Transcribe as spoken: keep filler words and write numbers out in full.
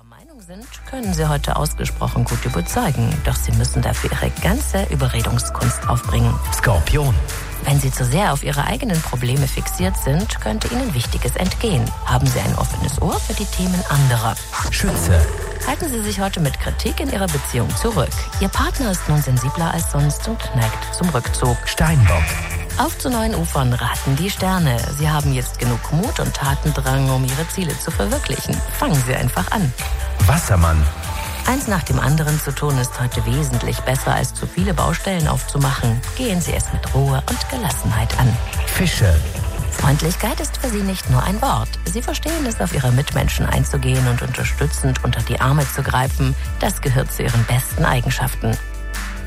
Meinung sind, können Sie heute ausgesprochen gut überzeugen. Doch Sie müssen dafür Ihre ganze Überredungskunst aufbringen. Skorpion. Wenn Sie zu sehr auf Ihre eigenen Probleme fixiert sind, könnte Ihnen Wichtiges entgehen. Haben Sie ein offenes Ohr für die Themen anderer. Schütze. Halten Sie sich heute mit Kritik in Ihrer Beziehung zurück. Ihr Partner ist nun sensibler als sonst und neigt zum Rückzug. Steinbock. Auf zu neuen Ufern raten die Sterne. Sie haben jetzt genug Mut und Tatendrang, um Ihre Ziele zu verwirklichen. Fangen Sie einfach an. Wassermann. Eins nach dem anderen zu tun ist heute wesentlich besser, als zu viele Baustellen aufzumachen. Gehen Sie es mit Ruhe und Gelassenheit an. Fische. Freundlichkeit ist für Sie nicht nur ein Wort. Sie verstehen es, auf Ihre Mitmenschen einzugehen und unterstützend unter die Arme zu greifen. Das gehört zu Ihren besten Eigenschaften.